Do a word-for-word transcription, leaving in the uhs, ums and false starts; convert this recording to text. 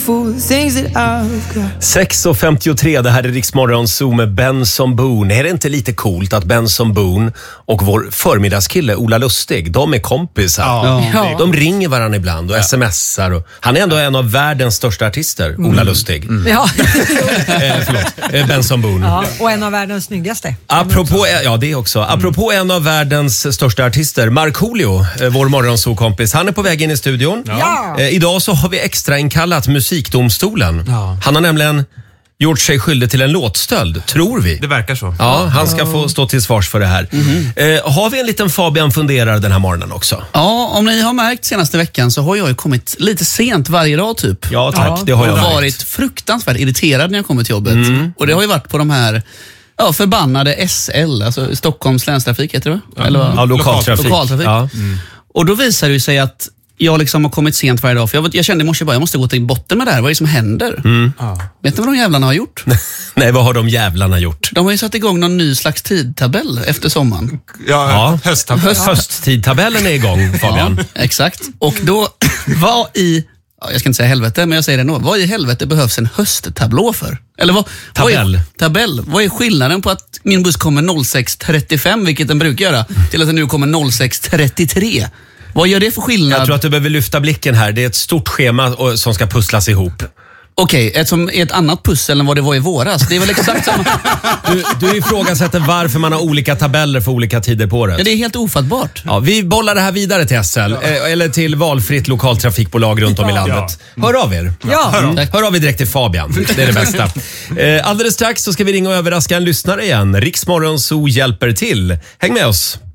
sex och femtiotre, det här är Rix Morgon Zoo med Benson Boone. Är det inte lite coolt att Benson Boone och vår förmiddagskille Ola Lustig, de är kompisar. Ja. Ja. De ringer varandra ibland och ja. smsar. Och, han är ändå en av världens största artister, mm. Ola Lustig. Mm. Ja. eh, förlåt, eh, Benson Boone. Ja, och en av världens snyggaste. Apropå, ja det också. Apropå mm. en av världens största artister, Markoolio, eh, vår morgonzoo-kompis. Han är på väg in i studion. Ja. Eh, idag så har vi extra inkallat musikdomstolen. Ja. Han har nämligen gjort sig skyldig till en låtstöld, tror vi. Det verkar så. Ja, han ska få stå till svars för det här. Mm-hmm. Eh, har vi en liten Fabian funderar den här morgonen också? Ja, om ni har märkt senaste veckan så har jag ju kommit lite sent varje dag typ. Ja, tack. Ja. Det har jag och märkt. varit fruktansvärt irriterad när jag kommer till jobbet. Mm. Och det har ju varit på de här ja, förbannade S L, alltså Stockholms länstrafik heter det va? Ja, Eller vad? ja lokaltrafik. lokaltrafik. Ja. Mm. Och då visar det sig att jag liksom har kommit sent varje dag. För jag, jag kände i morse bara, jag måste gå till botten med det här. Vad är det som händer? Mm. Ja. Vet ni vad de jävlarna har gjort? Nej, vad har de jävlarna gjort? De har ju satt igång någon ny slags tidtabell efter sommaren. Ja, ja. Hösttabell. Höst, hösttidtabellen är igång, Fabian. Ja, exakt. Och då var i, jag ska inte säga helvete, men jag säger det nog. Vad i helvete behövs en hösttablå för? Eller vad? Tabell. Vad är, tabell. Vad är skillnaden på att min buss kommer sex trettiofem, vilket den brukar göra, till att den nu kommer sex trettiotre? Vad gör det för skillnad? Jag tror att du behöver lyfta blicken här. Det är ett stort schema som ska pusslas ihop. Okej, okay, ett, som ett annat pussel än vad det var i våras. Det är väl exakt samma. Du, du ifrågasätter varför man har olika tabeller för olika tider på året. Ja, det är helt ofattbart. Ja, vi bollar det här vidare till S L. Ja. Eller till valfritt lokaltrafikbolag runt om i landet. Ja. Hör av er. Ja. Hör, av. Hör av er direkt till Fabian. Det är det bästa. Alldeles strax så ska vi ringa och överraska en lyssnare igen. Rix Morgon Zoo hjälper till. Häng med oss.